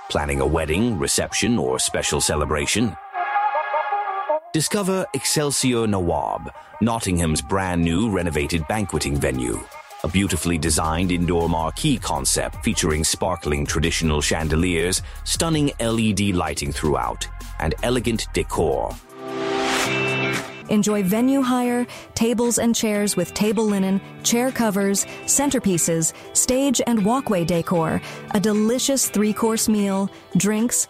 Planning a wedding, reception, or special celebration? Discover Excelsior Nawab, Nottingham's brand new renovated banqueting venue. A beautifully designed indoor marquee concept featuring sparkling traditional chandeliers, stunning LED lighting throughout, and elegant decor. Enjoy venue hire, tables and chairs with table linen, chair covers, centerpieces, stage and walkway decor, a delicious 3-course meal, drinks,